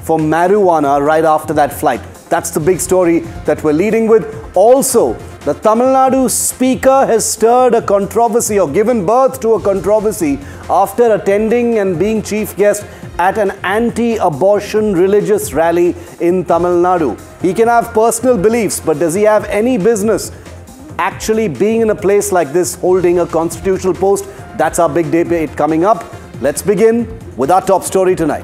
for marijuana right after that flight. That's the big story that we're leading with. Also, the Tamil Nadu speaker has stirred a controversy or given birth to a controversy after attending and being chief guest at an anti-abortion religious rally in Tamil Nadu. He can have personal beliefs, but does he have any business actually being in a place like this, holding a constitutional post? That's our big debate coming up. Let's begin with our top story tonight.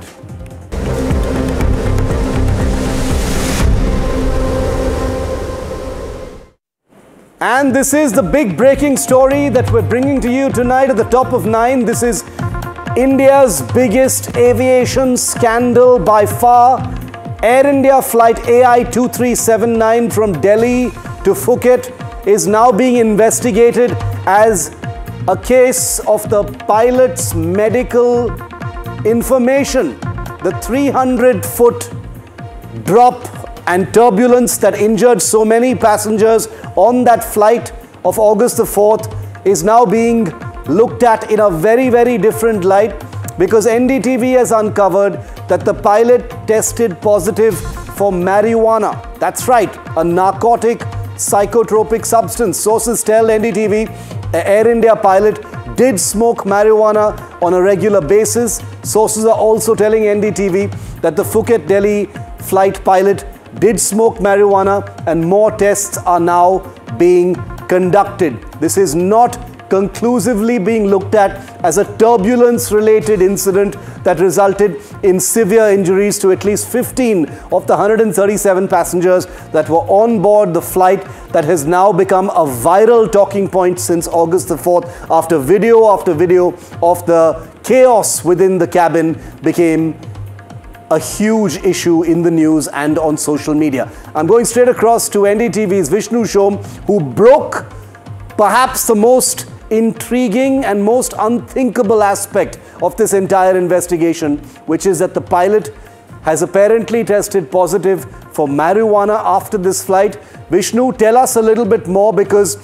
And this is the big breaking story that we're bringing to you tonight at the top of 9. This is India's biggest aviation scandal by far. Air India flight AI 2379 from Delhi to Phuket is now being investigated as a case of the pilot's medical information. The 300-foot drop and turbulence that injured so many passengers on that flight of August the 4th is now being looked at in a very, very different light, because NDTV has uncovered that the pilot tested positive for marijuana. That's right, a narcotic psychotropic substance. Sources tell NDTV the Air India pilot did smoke marijuana on a regular basis. Sources are also telling NDTV that the Phuket-Delhi flight pilot did smoke marijuana, and more tests are now being conducted. This is not conclusively being looked at as a turbulence-related incident that resulted in severe injuries to at least 15 of the 137 passengers that were on board the flight that has now become a viral talking point since August the 4th, after video of the chaos within the cabin became a huge issue in the news and on social media. I'm going straight across to NDTV's Vishnu Shom, who broke perhaps the most intriguing and most unthinkable aspect of this entire investigation, which is that the pilot has apparently tested positive for marijuana after this flight. Vishnu, tell us a little bit more, because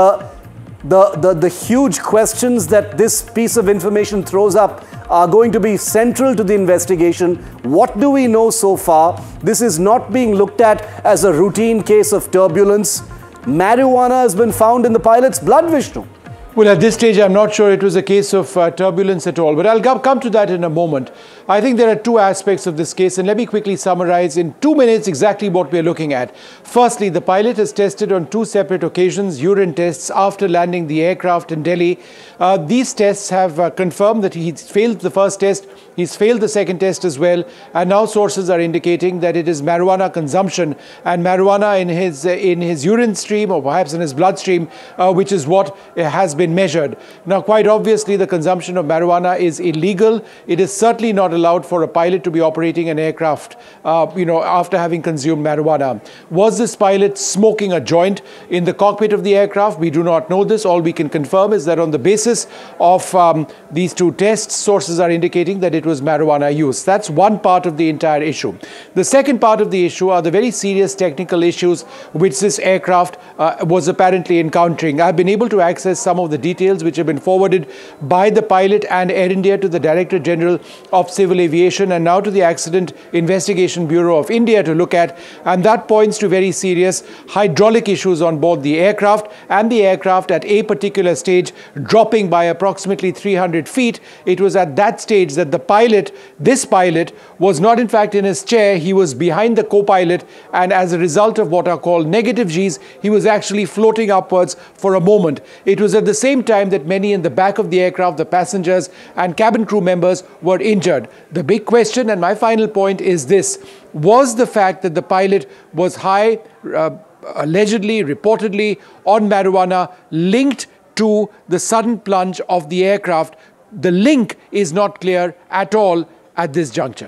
the huge questions that this piece of information throws up are going to be central to the investigation. What do we know so far? This is not being looked at as a routine case of turbulence. Marijuana has been found in the pilot's blood, Vishnu. Well, at this stage, I'm not sure it was a case of turbulence at all, but I'll come to that in a moment. I think there are two aspects of this case, and let me quickly summarize in 2 minutes exactly what we're looking at. Firstly, the pilot has tested on 2 separate occasions urine tests after landing the aircraft in Delhi. These tests have confirmed that he's failed the first test, he's failed the second test as well, and now sources are indicating that it is marijuana consumption and marijuana in his urine stream, or perhaps in his bloodstream, which is what has been measured. Now, quite obviously, the consumption of marijuana is illegal. It is certainly not allowed for a pilot to be operating an aircraft, after having consumed marijuana. Was this pilot smoking a joint in the cockpit of the aircraft? We do not know this. All we can confirm is that on the basis of these 2 tests, sources are indicating that it was marijuana use. That's one part of the entire issue. The second part of the issue are the very serious technical issues which this aircraft was apparently encountering. I've been able to access some of the details which have been forwarded by the pilot and Air India to the Director General of Civil Aviation and now to the Accident Investigation Bureau of India to look at, and that points to very serious hydraulic issues on board the aircraft, and the aircraft at a particular stage dropping by approximately 300 feet. It was at that stage that this pilot was not in fact in his chair, he was behind the co-pilot, and as a result of what are called negative Gs, he was actually floating upwards for a moment. It was at the same time that many in the back of the aircraft, the passengers and cabin crew members, were injured. The big question, and my final point, is this: was the fact that the pilot was high, allegedly, reportedly on marijuana, linked to the sudden plunge of the aircraft? The link is not clear at all at this juncture.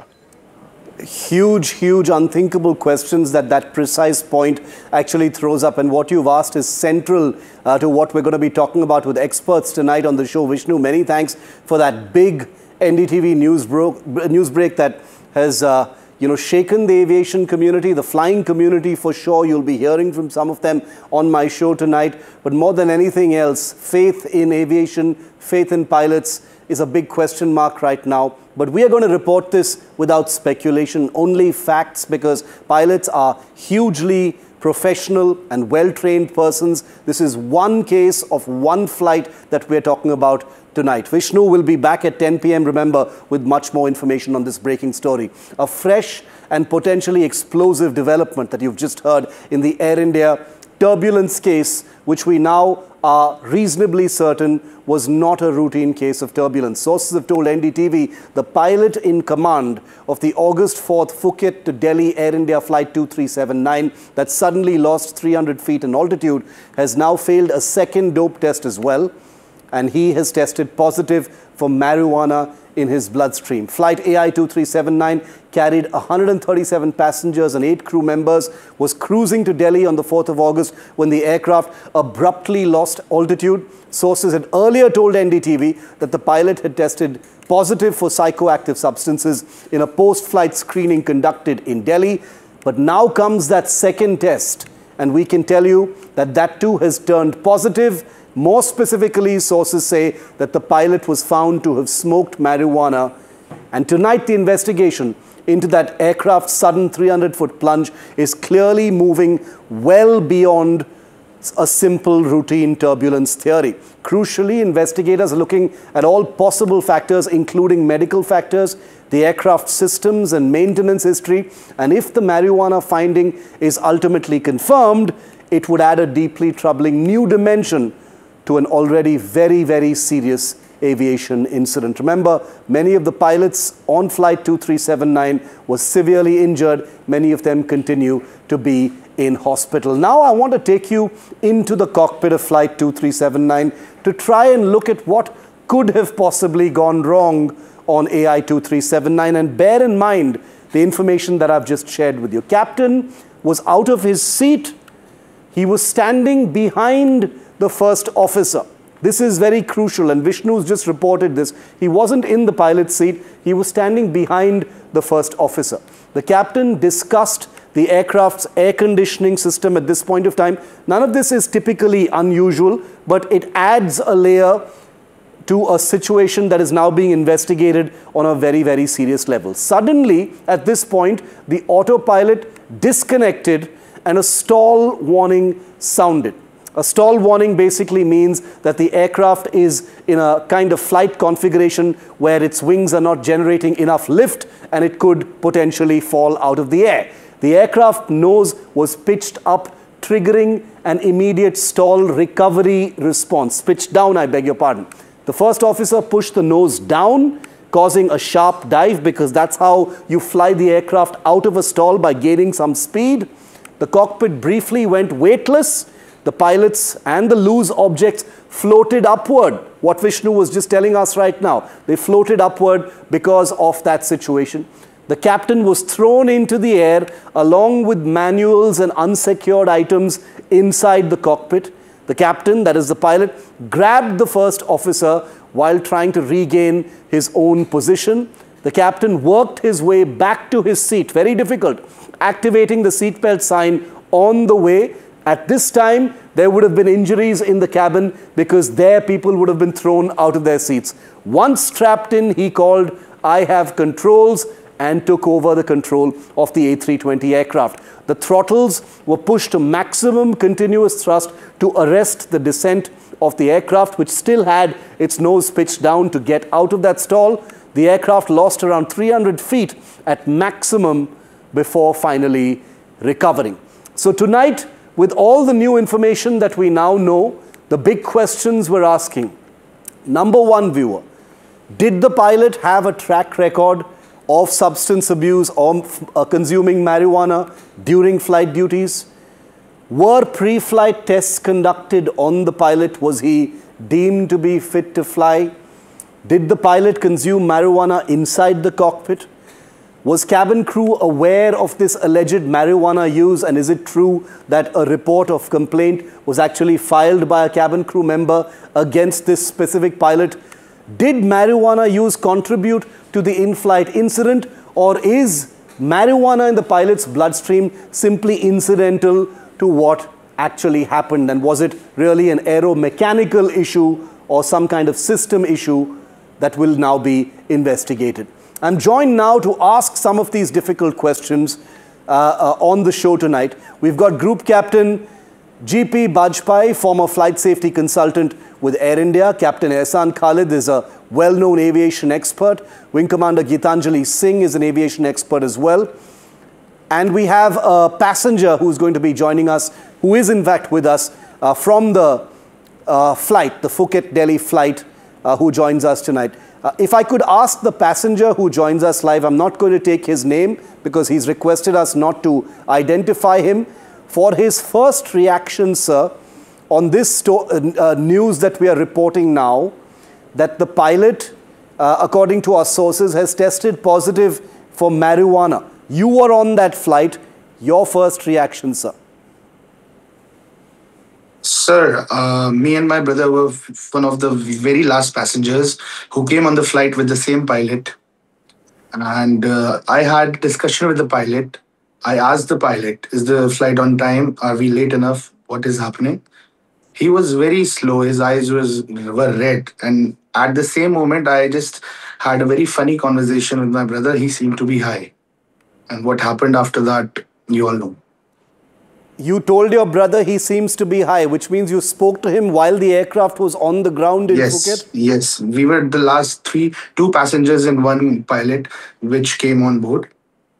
Huge unthinkable questions that precise point actually throws up, and what you've asked is central to what we're going to be talking about with experts tonight on the show. Vishnu, many thanks for that big NDTV news break that has shaken the aviation community, the flying community for sure. You'll be hearing from some of them on my show tonight. But more than anything else, faith in aviation, faith in pilots is a big question mark right now. But we are going to report this without speculation, only facts, because pilots are hugely professional and well-trained persons. This is one case of one flight that we're talking about tonight. Vishnu will be back at 10 p.m., remember, with much more information on this breaking story. A fresh and potentially explosive development that you've just heard in the Air India turbulence case, which we now are reasonably certain was not a routine case of turbulence. Sources have told NDTV the pilot in command of the August 4th Phuket to Delhi Air India flight 2379 that suddenly lost 300 feet in altitude has now failed a second dope test as well, and he has tested positive for marijuana in his bloodstream. Flight AI2379 carried 137 passengers and 8 crew members, was cruising to Delhi on the 4th of August when the aircraft abruptly lost altitude. Sources had earlier told NDTV that the pilot had tested positive for psychoactive substances in a post-flight screening conducted in Delhi. But now comes that second test, and we can tell you that that too has turned positive. More specifically, sources say that the pilot was found to have smoked marijuana. And tonight, the investigation into that aircraft's sudden 300-foot plunge is clearly moving well beyond a simple routine turbulence theory. Crucially, investigators are looking at all possible factors, including medical factors, the aircraft systems and maintenance history. And if the marijuana finding is ultimately confirmed, it would add a deeply troubling new dimension to an already very, very serious aviation incident. Remember, many of the pilots on flight 2379 were severely injured. Many of them continue to be in hospital. Now I want to take you into the cockpit of flight 2379 to try and look at what could have possibly gone wrong on AI 2379, and bear in mind the information that I've just shared with you. Captain was out of his seat. He was standing behind the first officer. This is very crucial, and Vishnu's just reported this. He wasn't in the pilot's seat. He was standing behind the first officer. The captain discussed the aircraft's air conditioning system at this point of time. None of this is typically unusual, but it adds a layer to a situation that is now being investigated on a very, very serious level. Suddenly, at this point, the autopilot disconnected and a stall warning sounded. A stall warning basically means that the aircraft is in a kind of flight configuration where its wings are not generating enough lift and it could potentially fall out of the air. The aircraft nose was pitched up, triggering an immediate stall recovery response. Pitched down, I beg your pardon. The first officer pushed the nose down, causing a sharp dive, because that's how you fly the aircraft out of a stall, by gaining some speed. The cockpit briefly went weightless. The pilots and the loose objects floated upward. What Vishnu was just telling us right now. They floated upward because of that situation. The captain was thrown into the air along with manuals and unsecured items inside the cockpit. The captain, that is the pilot, grabbed the first officer while trying to regain his own position. The captain worked his way back to his seat, very difficult, activating the seatbelt sign on the way. At this time, there would have been injuries in the cabin because there people would have been thrown out of their seats. Once strapped in, he called, "I have controls," and took over the control of the A320 aircraft. The throttles were pushed to maximum continuous thrust to arrest the descent of the aircraft, which still had its nose pitched down to get out of that stall. The aircraft lost around 300 feet at maximum before finally recovering. So tonight, with all the new information that we now know, the big questions we're asking. Number one, viewer, did the pilot have a track record of substance abuse or consuming marijuana during flight duties? Were pre-flight tests conducted on the pilot? Was he deemed to be fit to fly? Did the pilot consume marijuana inside the cockpit? Was cabin crew aware of this alleged marijuana use, and is it true that a report of complaint was actually filed by a cabin crew member against this specific pilot? Did marijuana use contribute to the in-flight incident, or is marijuana in the pilot's bloodstream simply incidental to what actually happened? And was it really an aeromechanical issue or some kind of system issue that will now be investigated? I'm joined now to ask some of these difficult questions on the show tonight. We've got Group Captain GP Bajpai, former flight safety consultant with Air India. Captain Ehsan Khalid is a well-known aviation expert. Wing Commander Gitanjali Singh is an aviation expert as well. And we have a passenger who's going to be joining us, who is in fact with us from the flight, the Phuket-Delhi flight, who joins us tonight. If I could ask the passenger who joins us live, I'm not going to take his name because he's requested us not to identify him, for his first reaction, sir, on this news that we are reporting now, that the pilot, according to our sources, has tested positive for marijuana. You were on that flight. Your first reaction, sir? Sir, me and my brother were one of the very last passengers who came on the flight with the same pilot. And I had discussion with the pilot. I asked the pilot, is the flight on time? Are we late enough? What is happening? He was very slow. His eyes were red. And at the same moment, I just had a very funny conversation with my brother. He seemed to be high. And what happened after that, you all know. You told your brother he seems to be high, which means you spoke to him while the aircraft was on the ground in Phuket? Yes. We were the last two passengers and one pilot which came on board.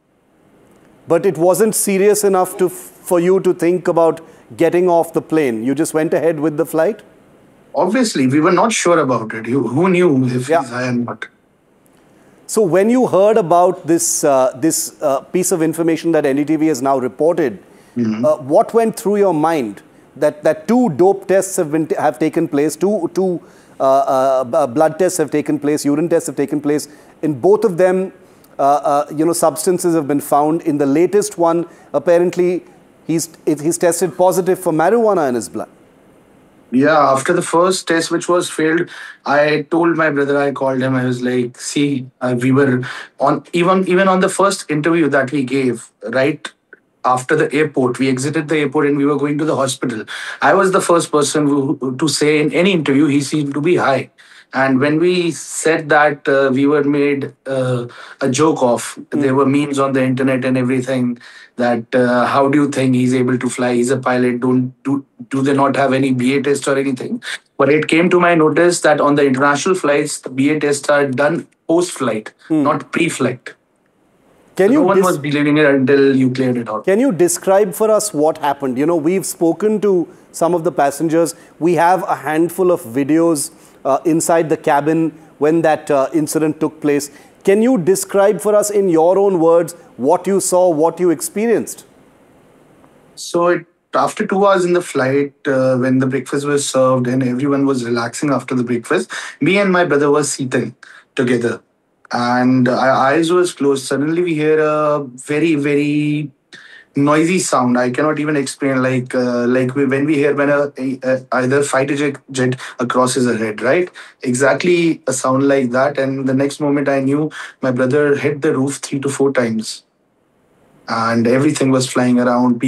But it wasn't serious enough for you to think about getting off the plane. You just went ahead with the flight? Obviously, we were not sure about it. Who knew if he's high or not? So when you heard about this piece of information that NDTV has now reported, what went through your mind? That two dope tests have taken place, two blood tests have taken place, urine tests have taken place. In both of them, substances have been found. In the latest one, apparently, he's tested positive for marijuana in his blood. Yeah, after the first test, which was failed, I told my brother, I called him, I was like, see, we were on, even on the first interview that we gave, right after the airport, we exited the airport and we were going to the hospital. I was the first person to say in any interview, he seemed to be high. And when we said that, we were made a joke of. There were memes on the internet and everything that how do you think he's able to fly? He's a pilot. Do they not have any BA test or anything? But it came to my notice that on the international flights, the BA tests are done post-flight, not pre-flight. No one was believing it until you cleared it out. Can you describe for us what happened? You know, we've spoken to some of the passengers. We have a handful of videos inside the cabin when that incident took place. Can you describe for us in your own words what you saw, what you experienced? So after 2 hours in the flight, when the breakfast was served and everyone was relaxing after the breakfast, me and my brother were sitting together. And our eyes was closed. Suddenly we hear a very, very noisy sound. I cannot even explain. When we hear either fighter jet crosses a head, right? Exactly a sound like that. And the next moment I knew my brother hit the roof 3 to 4 times. And everything was flying around.